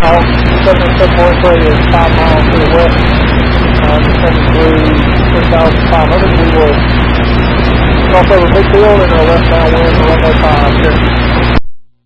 Hawk 774 is 5 miles to the west, coming through 3,500. We will cross over Big Field and a westbound wind runway 5.